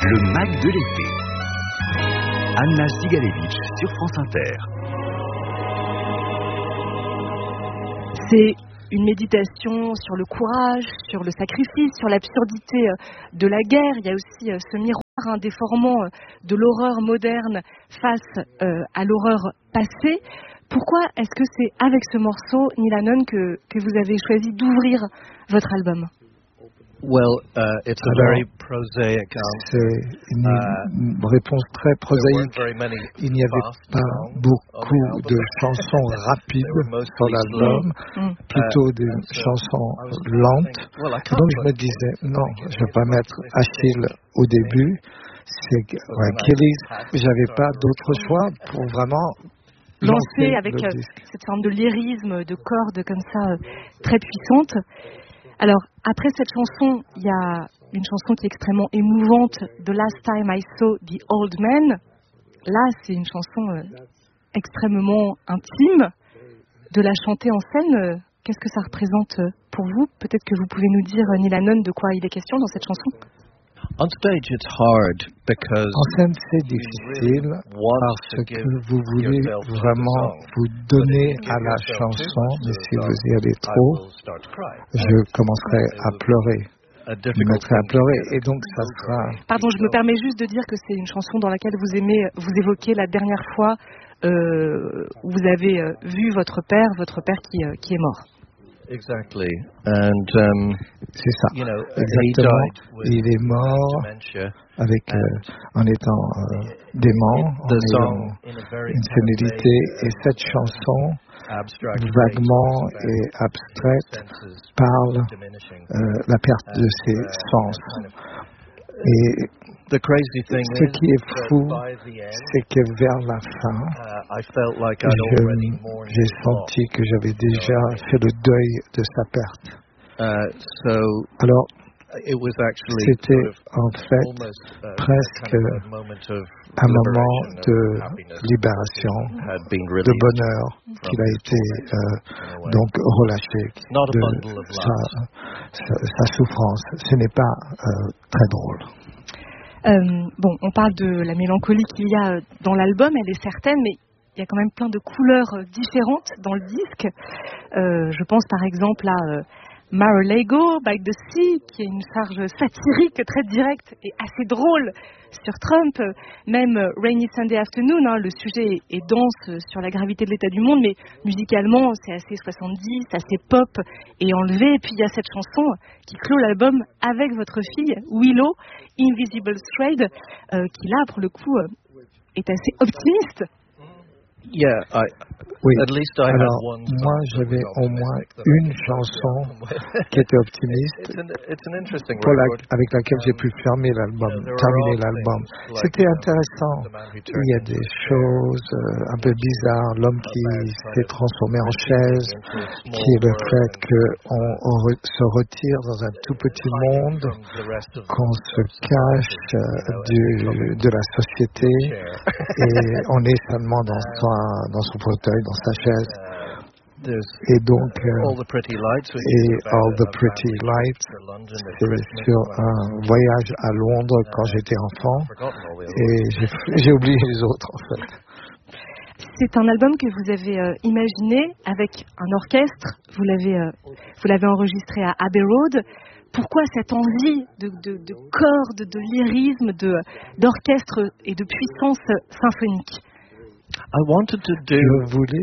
Le Mag de l'été. Anna Sigalevitch sur France Inter. C'est une méditation sur le courage, sur le sacrifice, sur l'absurdité de la guerre. Il y a aussi ce miroir déformant de l'horreur moderne face à l'horreur passée. Pourquoi est-ce que c'est avec ce morceau, Neil Hannon, que vous avez choisi d'ouvrir votre album? Well, it's a very prosaic answer. C'est une réponse très prosaïque. Il n'y avait pas beaucoup de chansons rapides sur l'album, plutôt des chansons lentes. Donc je me disais, non, je ne vais pas mettre Achille au début, c'est Achilles. J'avais pas d'autre choix pour vraiment lancer avec cette forme de lyrisme, de cordes comme ça, très puissante. Alors, après cette chanson, il y a une chanson qui est extrêmement émouvante, The Last Time I Saw the Old Man. Là, c'est une chanson extrêmement intime. De la chanter en scène, qu'est-ce que ça représente pour vous? Peut-être que vous pouvez nous dire, Neil Hannon, de quoi il est question dans cette chanson? On stage, it's hard because en scène, c'est difficile parce que vous voulez vraiment vous donner à la chanson, mais si vous y allez trop, je commencerai à pleurer. Je me mettrai à pleurer et donc ça sera... Pardon, je me permets juste de dire que c'est une chanson dans laquelle vous évoquez la dernière fois où vous avez vu votre père qui est mort. Exactly. And c'est ça. Exactement. Il est mort avec en étant dément, en ayant une sénilité. Et cette chanson, vaguement et abstraite, parle la perte de ses sens. Et ce qui est fou, c'est que vers la fin, j'ai senti que j'avais déjà fait le deuil de sa perte. Alors, c'était en fait presque un moment de libération, de bonheur qu'il a été donc relâché de sa souffrance. Ce n'est pas très drôle. Bon, on parle de la mélancolie qu'il y a dans l'album, elle est certaine, mais il y a quand même plein de couleurs différentes dans le disque. Je pense par exemple à Mar-a-Lago, By the Sea, qui est une charge satirique très directe et assez drôle sur Trump. Même Rainy Sunday Afternoon, le sujet est dense sur la gravité de l'état du monde, mais musicalement c'est assez 70, assez pop et enlevé. Et puis il y a cette chanson qui clôt l'album avec votre fille, Willow, Invisible Thread, qui là pour le coup est assez optimiste. Oui, alors moi j'avais au moins une chanson qui était optimiste avec laquelle j'ai pu terminer l'album. C'était intéressant. Il y a des choses un peu bizarres, l'homme qui s'est transformé en chaise, qui est le fait qu'on se retire dans un tout petit monde, qu'on se cache de la société et on est seulement dans son fauteuil, dans sa chaise. Et donc, All the Pretty Lights, c'est sur un voyage à Londres quand j'étais enfant, et j'ai oublié les autres en fait. C'est un album que vous avez imaginé avec un orchestre, vous l'avez enregistré à Abbey Road. Pourquoi cette envie de cordes, de lyrisme, d'orchestre et de puissance symphonique? Je voulais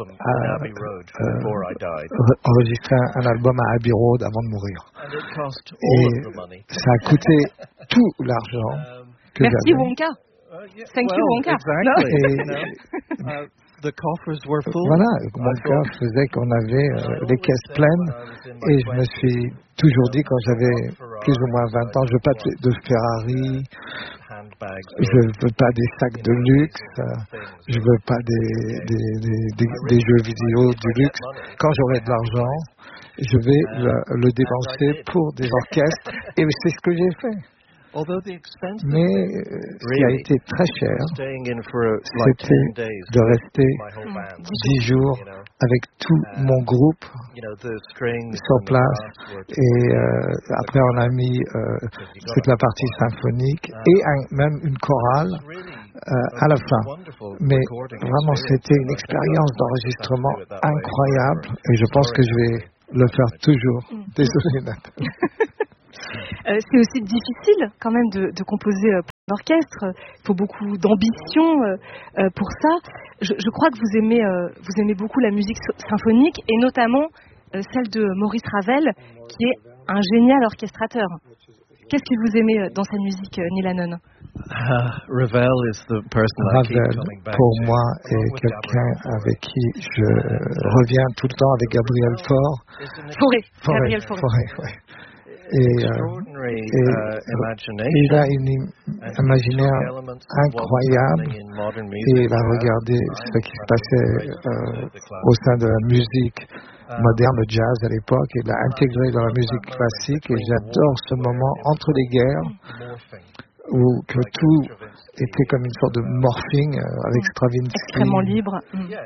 enregistrer un album à Abbey Road avant de mourir. Et ça a coûté tout l'argent que Merci j'avais. Wonka. Thank you Wonka. Voilà, Wonka faisait qu'on avait les caisses pleines et je me suis toujours dit quand j'avais plus ou moins 20 ans, je veux pas de Ferrari, je veux pas des sacs de luxe, je veux pas des jeux vidéo du luxe. Quand j'aurai de l'argent, je vais le dépenser pour des orchestres et c'est ce que j'ai fait. Mais ce qui a été très cher, c'était de rester 10 jours avec tout mon groupe sur place. Et après, on a mis toute la partie symphonique et même une chorale à la fin. Mais vraiment, c'était une expérience d'enregistrement incroyable et je pense que je vais le faire toujours. Désolé, Nathan. C'est aussi difficile quand même de composer pour l'orchestre. Il faut beaucoup d'ambition pour ça. Je crois que vous aimez beaucoup la musique symphonique et notamment celle de Maurice Ravel, qui est un génial orchestrateur. Qu'est-ce que vous aimez dans sa musique, Neil Hannon? Ravel, pour moi, est quelqu'un avec qui je reviens tout le temps, avec Gabriel Fauré. Gabriel Fauré. Ouais. Et il a une imaginaire incroyable et il a regardé ce qui se passait au sein de la musique moderne, le jazz à l'époque, et il l'a intégré dans la musique classique et j'adore ce moment entre les guerres où que tout était comme une sorte de morphing avec Stravinsky. Extrêmement libre.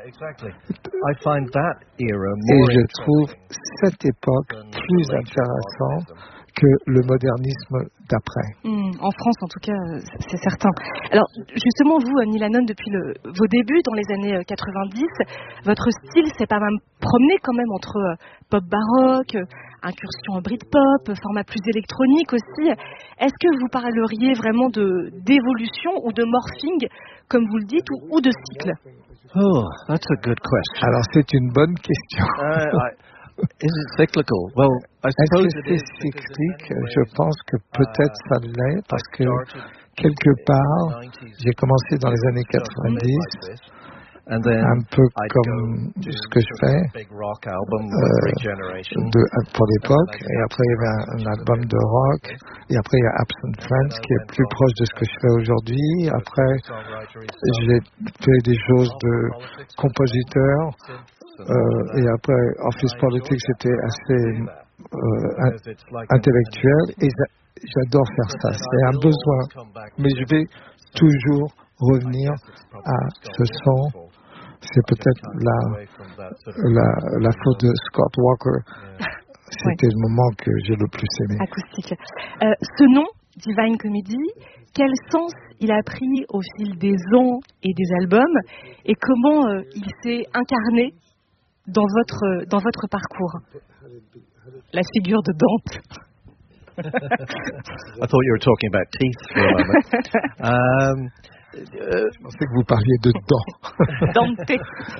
Et je trouve cette époque plus intéressante que le modernisme d'après. En France, en tout cas, c'est certain. Alors, justement, vous, Neil Hannon, depuis vos débuts dans les années 90, votre style s'est pas mal promené quand même entre pop baroque, incursion Britpop, format plus électronique aussi. Est-ce que vous parleriez vraiment d'évolution ou de morphing, comme vous le dites, ou de cycle? Oh, that's a good question. Alors, c'est une bonne question. Is it cyclical? Well, I suppose c'est cyclique. Je pense que peut-être ça l'est parce que quelque part, j'ai commencé dans les années 90, un peu comme ce que je fais pour l'époque. Et après, il y avait un album de rock. Et après, il y a Absent Friends qui est plus proche de ce que je fais aujourd'hui. Après, j'ai fait des choses de compositeur. Et après, Office Politics, c'était assez intellectuel et j'adore faire ça. C'est un besoin, mais je vais toujours revenir à ce son. C'est peut-être la faute de Scott Walker. C'était le moment que j'ai le plus aimé. Acoustique. Ce nom, Divine Comedy, quel sens il a pris au fil des ans et des albums et comment il s'est incarné dans votre parcours? La figure de Dante. I thought you were talking about teeth for a moment. Je pensais que vous parliez de dents. Dante.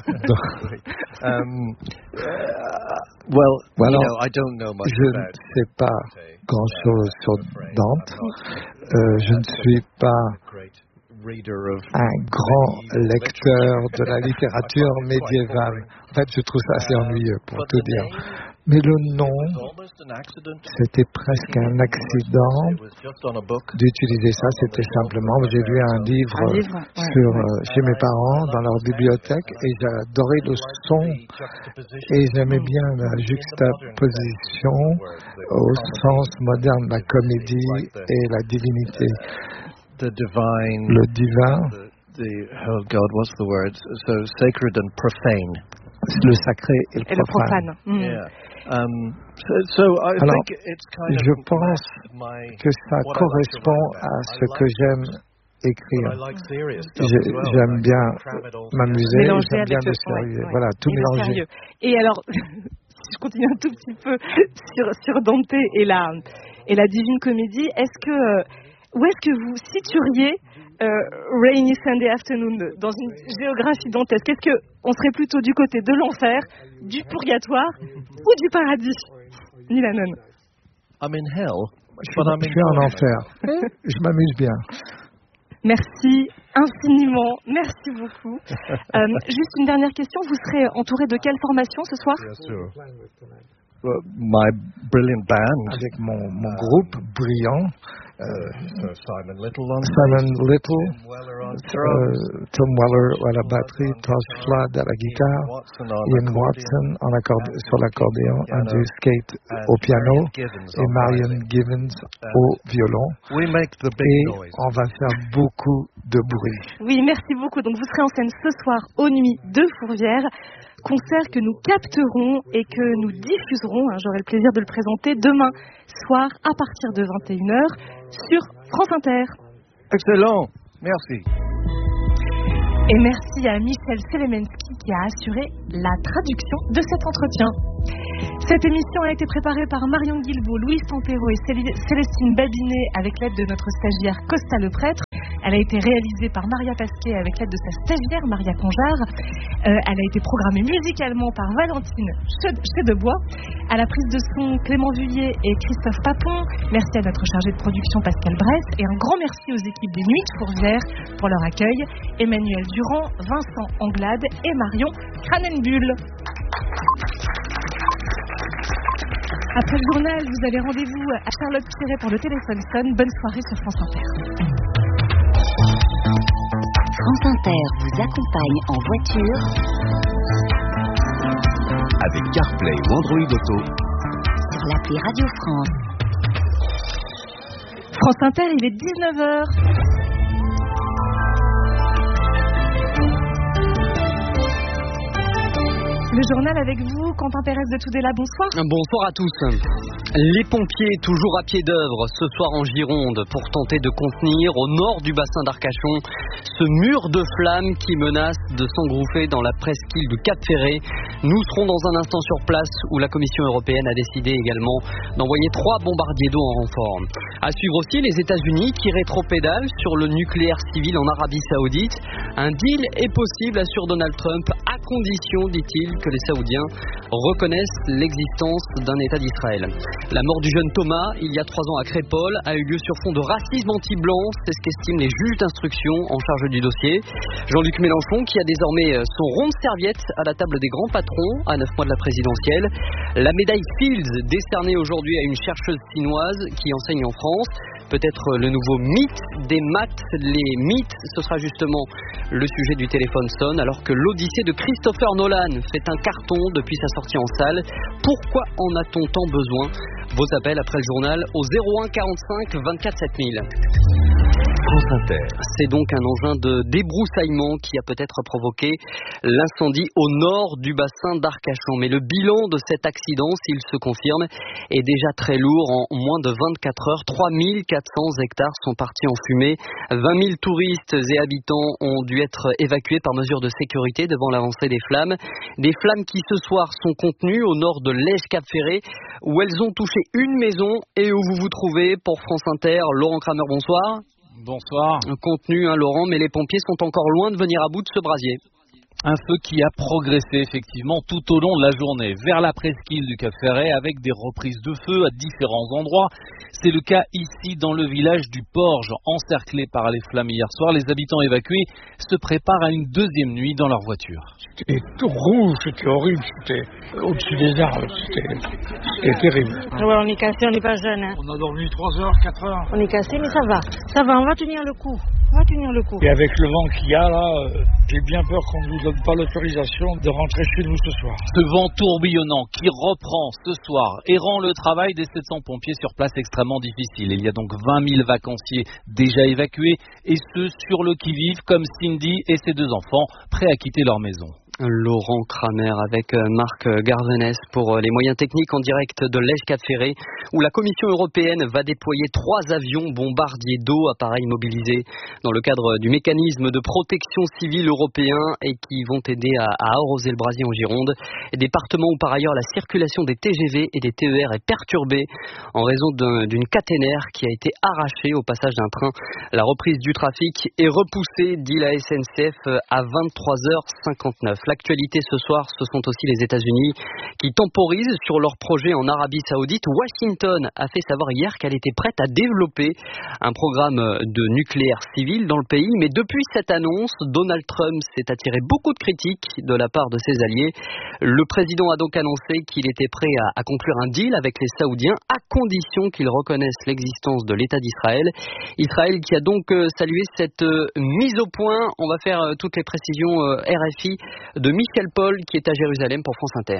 Well, I don't know much je ne sais pas grand-chose sur Dante. Je ne suis pas un grand lecteur de la littérature médiévale. En fait, je trouve ça assez ennuyeux, pour tout dire. Mais le nom, c'était presque un accident d'utiliser ça. C'était simplement, j'ai lu un livre chez mes parents, dans leur bibliothèque, et j'adorais le son, et j'aimais bien la juxtaposition au sens moderne de la comédie et la divinité. The divine, le divin, oh God, what's the word? So sacred and profane. Le sacré et le profane. Yeah. Alors, je pense que ça correspond à ce que j'aime écrire. J'aime bien m'amuser, j'aime bien le sérieux. Voilà, tout mélanger. Et alors, si je continue un tout petit peu sur Dante et la Divine Comédie, où est-ce que vous situeriez Rainy Sunday Afternoon dans une géographie dantesque? Est-ce qu'on serait plutôt du côté de l'enfer, du purgatoire ou du paradis? Neil Hannon. I'm in hell. Je suis en enfer. Je m'amuse bien. Merci infiniment. Merci beaucoup. Juste une dernière question. Vous serez entouré de quelle formation ce soir? My brilliant band. Avec mon groupe brillant. Simon Little, Tom Weller à la batterie, Tosh Flood à la guitare, Ian Watson sur l'accordéon, Andrew Skate au piano et Marion Givens au violon. Et on va faire beaucoup de bruit. Oui, merci beaucoup. Donc vous serez en scène ce soir aux Nuits de Fourvière. Concert que nous capterons et que nous diffuserons, j'aurai le plaisir de le présenter demain soir à partir de 21h sur France Inter. Excellent, merci. Et merci à Michel Selemensky qui a assuré la traduction de cet entretien. Cette émission a été préparée par Marion Guilbault, Louise Tampero et Célestine Babinet avec l'aide de notre stagiaire Costa Le Prêtre. Elle a été réalisée par Maria Pasquet avec l'aide de sa stagiaire Maria Conjar. Elle a été programmée musicalement par Valentine Chedebois. À la prise de son, Clément Vuillet et Christophe Papon. Merci à notre chargé de production Pascal Bress. Et un grand merci aux équipes des Nuits de Fourvière pour leur accueil. Emmanuel Durand, Vincent Anglade et Marion Cranenbuhl. Après le journal, vous avez rendez-vous à Charlotte Piré pour le téléphone sonne. Bonne soirée sur France Inter. France Inter vous accompagne en voiture avec CarPlay ou Android Auto sur l'appli Radio France. France Inter, il est 19h. Le journal avec vous, Quentin Pérez de Tudela, bonsoir. Bonsoir à tous. Les pompiers toujours à pied d'œuvre ce soir en Gironde pour tenter de contenir au nord du bassin d'Arcachon ce mur de flammes qui menace de s'engouffrer dans la presqu'île du Cap Ferret. Nous serons dans un instant sur place où la Commission européenne a décidé également d'envoyer 3 bombardiers d'eau en renfort. À suivre aussi les États-Unis qui rétropédalent sur le nucléaire civil en Arabie Saoudite. Un deal est possible, assure Donald Trump, à condition, dit-il, que les Saoudiens reconnaissent l'existence d'un État d'Israël. La mort du jeune Thomas, il y a 3 ans à Crépol, a eu lieu sur fond de racisme anti-blanc. C'est ce qu'estiment les juges d'instruction en charge du dossier. Jean-Luc Mélenchon, qui a désormais son rond de serviette à la table des grands patrons à 9 mois de la présidentielle. La médaille Fields, décernée aujourd'hui à une chercheuse chinoise qui enseigne en France. Peut-être le nouveau mythe des maths. Les mythes, ce sera justement le sujet du téléphone sonne, alors que l'Odyssée de Christopher Nolan fait un carton depuis sa sortie en salle. Pourquoi en a-t-on tant besoin? Vos appels après le journal au 01 45 24 7000. France Inter. C'est donc un engin de débroussaillement qui a peut-être provoqué l'incendie au nord du bassin d'Arcachon. Mais le bilan de cet accident, s'il se confirme, est déjà très lourd. En moins de 24 heures, 3400 hectares sont partis en fumée. 20 000 touristes et habitants ont dû être évacués par mesure de sécurité devant l'avancée des flammes. Des flammes qui ce soir sont contenues au nord de Lège-Cap-Ferret, où elles ont touché une maison et où vous vous trouvez pour France Inter. Laurent Kramer, bonsoir. Bonsoir. Contenu, Laurent, mais les pompiers sont encore loin de venir à bout de ce brasier. Un feu qui a progressé effectivement tout au long de la journée vers la presqu'île du Cap Ferret avec des reprises de feu à différents endroits. C'est le cas ici dans le village du Porge, encerclé par les flammes hier soir. Les habitants évacués se préparent à une deuxième nuit dans leur voiture. C'était tout rouge, c'était horrible, c'était au-dessus des arbres, c'était terrible. Ouais, on est cassé, on n'est pas jeune. Hein. On a dormi 3 heures, 4 heures. On est cassé, mais ça va, on va tenir le coup. Et avec le vent qu'il y a là, j'ai bien peur qu'on ne nous donne pas l'autorisation de rentrer chez nous ce soir. Ce vent tourbillonnant qui reprend ce soir et rend le travail des 700 pompiers sur place extrêmement difficile. Il y a donc 20 000 vacanciers déjà évacués et ceux sur le qui-vive comme Cindy et ses 2 enfants prêts à quitter leur maison. Laurent Kramer avec Marc Garvenès pour les moyens techniques en direct de Lège-Cap-Ferret où la Commission européenne va déployer 3 avions bombardiers d'eau, appareils mobilisés dans le cadre du mécanisme de protection civile européen et qui vont aider à arroser le brasier en Gironde. Département où par ailleurs la circulation des TGV et des TER est perturbée en raison d'une caténaire qui a été arrachée au passage d'un train. La reprise du trafic est repoussée, dit la SNCF, à 23h59. L'actualité ce soir, ce sont aussi les États-Unis qui temporisent sur leur projet en Arabie Saoudite. Washington a fait savoir hier qu'elle était prête à développer un programme de nucléaire civil dans le pays. Mais depuis cette annonce, Donald Trump s'est attiré beaucoup de critiques de la part de ses alliés. Le président a donc annoncé qu'il était prêt à conclure un deal avec les Saoudiens à condition qu'ils reconnaissent l'existence de l'État d'Israël. Israël qui a donc salué cette mise au point. On va faire toutes les précisions RFI de Michel Paul qui est à Jérusalem pour France Inter.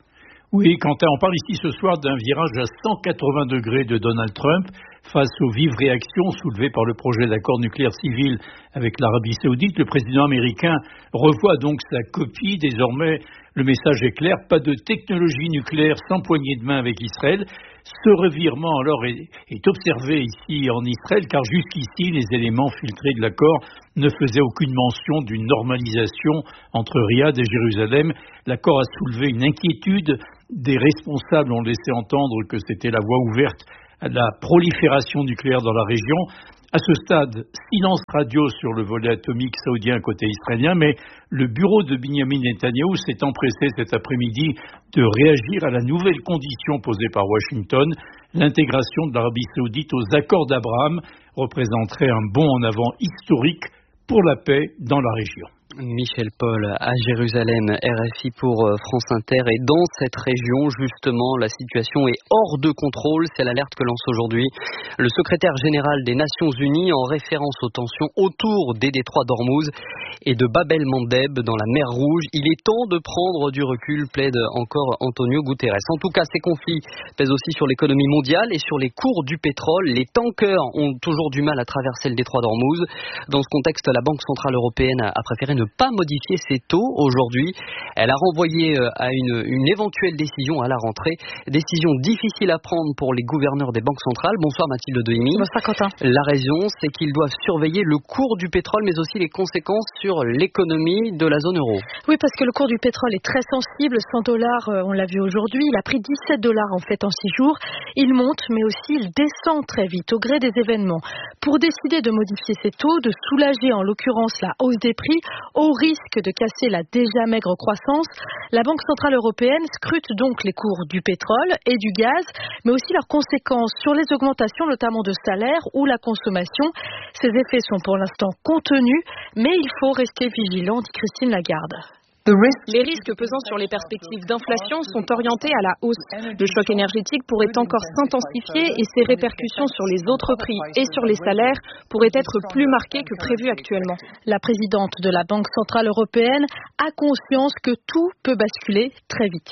Oui, Quentin, on parle ici ce soir d'un virage à 180 degrés de Donald Trump face aux vives réactions soulevées par le projet d'accord nucléaire civil avec l'Arabie Saoudite. Le président américain revoit donc sa copie. Désormais, le message est clair, pas de technologie nucléaire sans poignée de main avec Israël. Ce revirement alors est observé ici en Israël car jusqu'ici les éléments filtrés de l'accord ne faisaient aucune mention d'une normalisation entre Riyad et Jérusalem. L'accord a soulevé une inquiétude. Des responsables ont laissé entendre que c'était la voie ouverte à la prolifération nucléaire dans la région. À ce stade, silence radio sur le volet atomique saoudien côté israélien, mais le bureau de Benjamin Netanyahou s'est empressé cet après-midi de réagir à la nouvelle condition posée par Washington. L'intégration de l'Arabie Saoudite aux accords d'Abraham représenterait un bond en avant historique pour la paix dans la région. Michel Paul à Jérusalem, RFI pour France Inter. Et dans cette région, justement, la situation est hors de contrôle. C'est l'alerte que lance aujourd'hui le secrétaire général des Nations Unies en référence aux tensions autour des détroits d'Ormuz et de Bab el-Mandeb dans la mer Rouge. Il est temps de prendre du recul, plaide encore Antonio Guterres. En tout cas, ces conflits pèsent aussi sur l'économie mondiale et sur les cours du pétrole. Les tankers ont toujours du mal à traverser le détroit d'Ormuz. Dans ce contexte, la Banque centrale européenne a préféré ne pas modifier ses taux aujourd'hui. Elle a renvoyé à une éventuelle décision à la rentrée. Décision difficile à prendre pour les gouverneurs des banques centrales. Bonsoir Mathilde Dehimi. Bonsoir Quentin. La raison, c'est qu'ils doivent surveiller le cours du pétrole, mais aussi les conséquences sur l'économie de la zone euro. Oui, parce que le cours du pétrole est très sensible. $100, on l'a vu aujourd'hui. Il a pris $17 en fait en 6 jours. Il monte, mais aussi il descend très vite au gré des événements. Pour décider de modifier ces taux, de soulager en l'occurrence la hausse des prix, au risque de casser la déjà maigre croissance, la Banque centrale européenne scrute donc les cours du pétrole et du gaz, mais aussi leurs conséquences sur les augmentations, notamment de salaire ou la consommation. Ces effets sont pour l'instant contenus, mais il faut rester vigilant, dit Christine Lagarde. Les risques pesant sur les perspectives d'inflation sont orientés à la hausse. Le choc énergétique pourrait encore s'intensifier et ses répercussions sur les autres prix et sur les salaires pourraient être plus marquées que prévu actuellement. La présidente de la Banque centrale européenne a conscience que tout peut basculer très vite.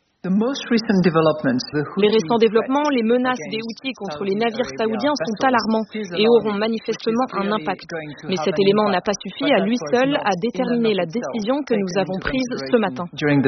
Les récents développements, les menaces des Houthis contre les navires saoudiens sont alarmants et auront manifestement un impact. Mais cet élément n'a pas suffi à lui seul à déterminer la décision que nous avons prise ce matin.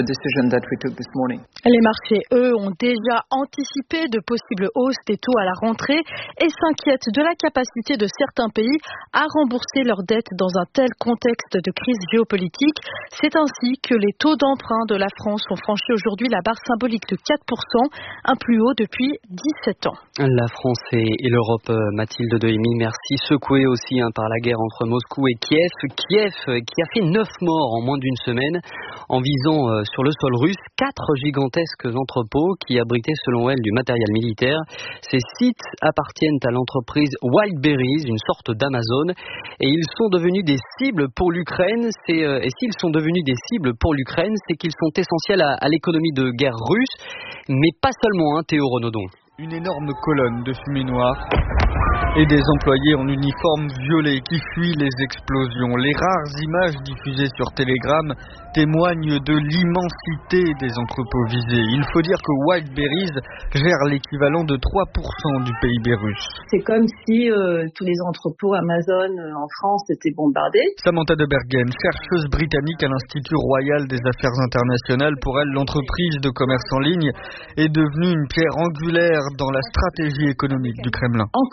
Les marchés, eux, ont déjà anticipé de possibles hausses des taux à la rentrée et s'inquiètent de la capacité de certains pays à rembourser leurs dettes dans un tel contexte de crise géopolitique. C'est ainsi que les taux d'emprunt de la France ont franchi aujourd'hui la barre symbolique de 4%, un plus haut depuis 17 ans. La France et l'Europe, Mathilde Dehimi, merci. Secouée aussi par la guerre entre Moscou et Kiev. Kiev qui a fait 9 morts en moins d'une semaine en visant sur le sol russe 4 gigantesques entrepôts qui abritaient selon elle du matériel militaire. Ces sites appartiennent à l'entreprise Wildberries, une sorte d'Amazon, et ils sont devenus des cibles pour l'Ukraine. Et s'ils sont devenus des cibles pour l'Ukraine, c'est qu'ils sont essentiels à l'économie de guerre russe, mais pas seulement, Théo Renaudon. Une énorme colonne de fumée noire et des employés en uniforme violet qui fuient les explosions. Les rares images diffusées sur Telegram témoignent de l'immensité des entrepôts visés. Il faut dire que Wildberries gère l'équivalent de 3% du PIB russe. C'est comme si tous les entrepôts Amazon en France étaient bombardés. Samantha de Bergen, chercheuse britannique à l'Institut Royal des Affaires Internationales. Pour elle, l'entreprise de commerce en ligne est devenue une pierre angulaire dans la stratégie économique du Kremlin. Encore plus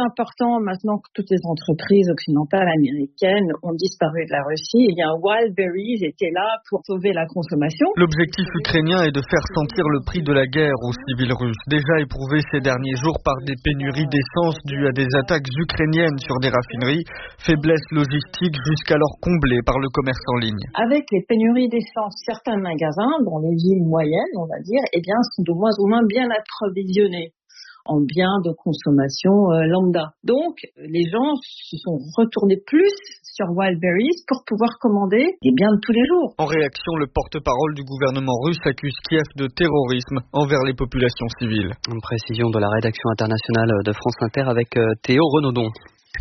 important maintenant que toutes les entreprises occidentales américaines ont disparu de la Russie. Wildberries était là pour sauver la consommation. L'objectif ukrainien est de faire sentir le prix de la guerre aux civils russes, déjà éprouvés ces derniers jours par des pénuries d'essence dues à des attaques ukrainiennes sur des raffineries, faiblesse logistique jusqu'alors comblée par le commerce en ligne. Avec les pénuries d'essence, certains magasins, dans les villes moyennes, on va dire, sont de moins en moins bien approvisionnés en biens de consommation lambda. Donc, les gens se sont retournés plus sur Wildberries pour pouvoir commander des biens de tous les jours. En réaction, le porte-parole du gouvernement russe accuse Kiev de terrorisme envers les populations civiles. Une précision de la rédaction internationale de France Inter avec Théo Renaudon.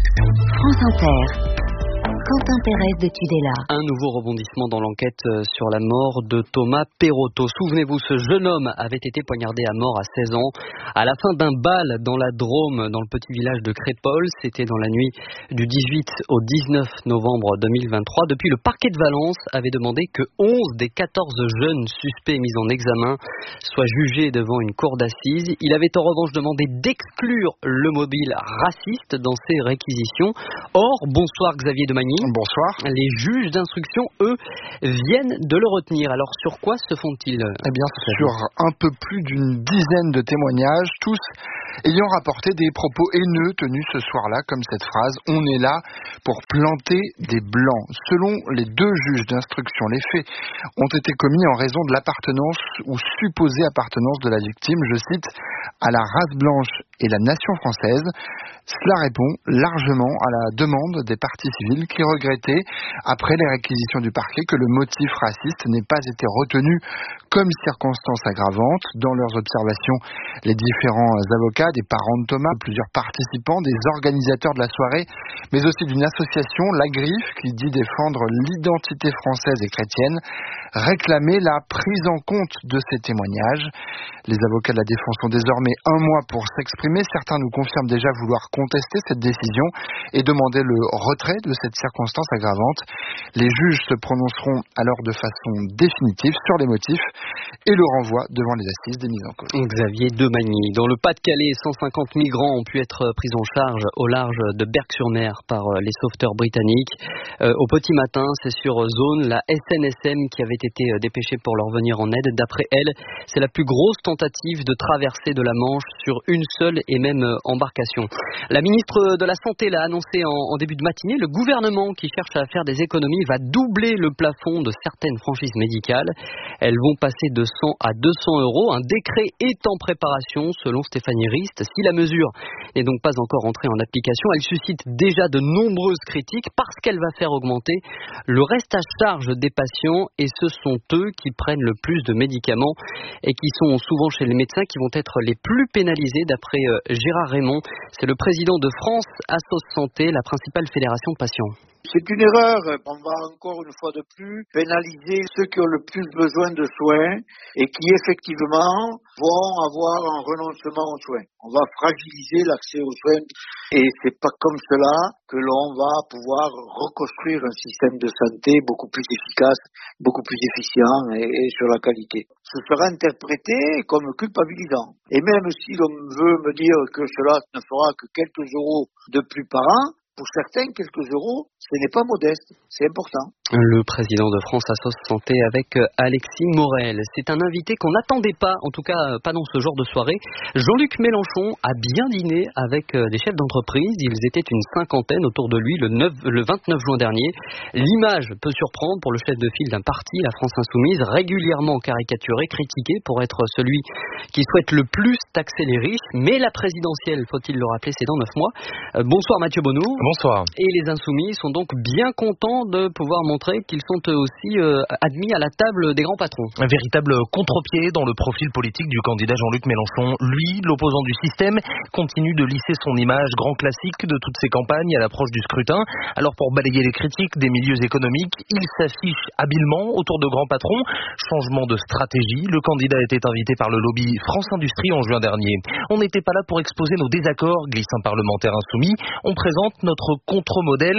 France Inter. Quentin Pérez de Tudela. Un nouveau rebondissement dans l'enquête sur la mort de Thomas Perotto. Souvenez-vous, ce jeune homme avait été poignardé à mort à 16 ans à la fin d'un bal dans la Drôme, dans le petit village de Crépol. C'était dans la nuit du 18 au 19 novembre 2023. Depuis, le parquet de Valence avait demandé que 11 des 14 jeunes suspects mis en examen soient jugés devant une cour d'assises. Il avait en revanche demandé d'exclure le mobile raciste dans ses réquisitions. Or, bonsoir Xavier Demagny. Bonsoir. Les juges d'instruction, eux, viennent de le retenir. Alors, sur quoi se font-ils? Eh bien, sur un peu plus d'une dizaine de témoignages, tous ayant rapporté des propos haineux tenus ce soir-là, comme cette phrase « On est là pour planter des blancs ». Selon les deux juges d'instruction, les faits ont été commis en raison de l'appartenance ou supposée appartenance de la victime, je cite, à la race blanche et la nation française. Cela répond largement à la demande des parties civiles qui regrettaient, après les réquisitions du parquet, que le motif raciste n'ait pas été retenu comme circonstance aggravante. Dans leurs observations, les différents avocats, des parents de Thomas, plusieurs participants, des organisateurs de la soirée, mais aussi d'une association, La Griffe, qui dit défendre l'identité française et chrétienne, réclamaient la prise en compte de ces témoignages. Les avocats de la défense ont désormais un mois pour s'exprimer. Certains nous confirment déjà vouloir contester cette décision et demander le retrait de cette circonstance aggravante. Les juges se prononceront alors de façon définitive sur les motifs et le renvoi devant les assises des mises en cause. Xavier Demagny. Dans le Pas-de-Calais, 150 migrants ont pu être pris en charge au large de Berck-sur-Mer par les sauveteurs britanniques. Au petit matin, c'est sur zone la SNSM qui avait été dépêchée pour leur venir en aide. D'après elle, c'est la plus grosse tentative de traversée de la Manche sur une seule et même embarcation. La ministre de la Santé l'a annoncé en début de matinée. Le gouvernement, qui cherche à faire des économies, va doubler le plafond de certaines franchises médicales. Elles vont passer de 100 à 200 euros. Un décret est en préparation, selon Stéphanie Rist. Si la mesure n'est donc pas encore entrée en application, elle suscite déjà de nombreuses critiques parce qu'elle va faire augmenter le reste à charge des patients, et ce sont eux qui prennent le plus de médicaments et qui sont souvent chez les médecins qui vont être les plus pénalisés, d'après Gérard Raymond. C'est le président de France Assos Santé, la principale fédération de patients. C'est une erreur. On va encore une fois de plus pénaliser ceux qui ont le plus besoin de soins et qui effectivement vont avoir un renoncement aux soins. On va fragiliser l'accès aux soins et c'est pas comme cela que l'on va pouvoir reconstruire un système de santé beaucoup plus efficace, beaucoup plus efficient et sur la qualité. Ce sera interprété comme culpabilisant. Et même si l'on veut me dire que cela ne fera que quelques euros de plus par an, pour certains, quelques euros, ce n'est pas modeste, c'est important. Le président de France Assos Santé avec Alexis Morel. C'est un invité qu'on n'attendait pas, en tout cas pas dans ce genre de soirée. Jean-Luc Mélenchon a bien dîné avec des chefs d'entreprise. Ils étaient une cinquantaine autour de lui le 29 juin dernier. L'image peut surprendre pour le chef de file d'un parti, la France Insoumise, régulièrement caricaturé, critiqué pour être celui qui souhaite le plus taxer les riches. Mais la présidentielle, faut-il le rappeler, c'est dans 9 mois. Bonsoir Mathieu Bonneau. Bonsoir. Et les Insoumis sont donc bien contents de pouvoir montrer qu'ils sont eux aussi admis à la table des grands patrons. Un véritable contre-pied dans le profil politique du candidat Jean-Luc Mélenchon. Lui, l'opposant du système, continue de lisser son image grand classique de toutes ses campagnes à l'approche du scrutin. Alors pour balayer les critiques des milieux économiques, il s'affiche habilement autour de grands patrons. Changement de stratégie, le candidat était invité par le lobby France Industrie en juin dernier. On n'était pas là pour exposer nos désaccords, glisse un parlementaire insoumis. On présente notre contre-modèle. La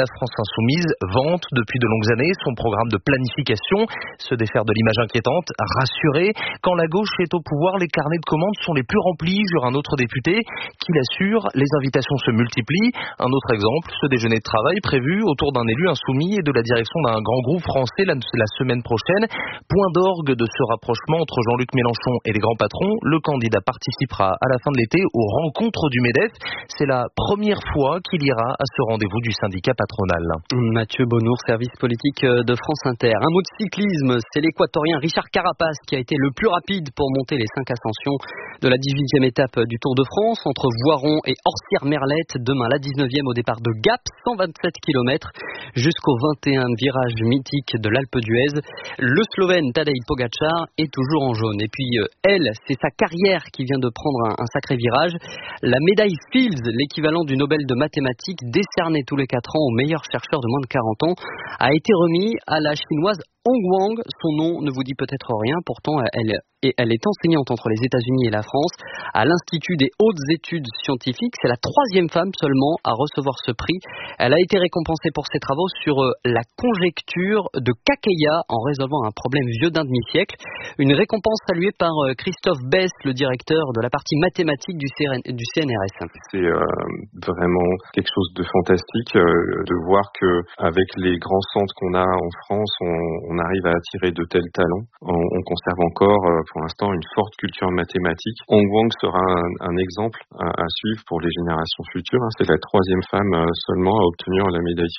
La France insoumise vante depuis de longues années son programme de planification, se défaire de l'image inquiétante, rassurer. Quand la gauche est au pouvoir, les carnets de commandes sont les plus remplis, jure un autre député, qui l'assure, les invitations se multiplient. Un autre exemple, ce déjeuner de travail prévu autour d'un élu insoumis et de la direction d'un grand groupe français la semaine prochaine. Point d'orgue de ce rapprochement entre Jean-Luc Mélenchon et les grands patrons. Le candidat participera à la fin de l'été aux rencontres du MEDEF. C'est la première fois qu'il ira à ce rendez-vous du syndicat patronal. Mathieu Bonnour, service politique de France Inter. Un mot de cyclisme, c'est l'équatorien Richard Carapaz qui a été le plus rapide pour monter les 5 ascensions de la 18e étape du Tour de France entre Voiron et Orsières-Merlette. Demain, la 19e au départ de Gap, 127 km jusqu'au 21 virage mythique de l'Alpe d'Huez. Le Slovène Tadej Pogačar est toujours en jaune. Et puis, c'est sa carrière qui vient de prendre un sacré virage. La médaille Fields, l'équivalent du Nobel de mathématiques, décerné tous les 4 ans aux meilleurs chercheurs de moins de 40 ans, a été remis à la chinoise Hong Wang. Son nom ne vous dit peut-être rien, pourtant elle est enseignante entre les États-Unis et la France à l'Institut des hautes études scientifiques. C'est la 3e femme seulement à recevoir ce prix. Elle a été récompensée pour ses travaux sur la conjecture de Kakeya en résolvant un problème vieux d'un demi-siècle. Une récompense saluée par Christophe Bess, le directeur de la partie mathématique du CNRS. C'est vraiment quelque chose de fantastique de voir que avec les grands centres qu'on a en France, on arrive à attirer de tels talents. On conserve encore, pour l'instant, une forte culture mathématique. Hong Wang sera un exemple à suivre pour les générations futures. C'est la 3e femme seulement à obtenir la médaille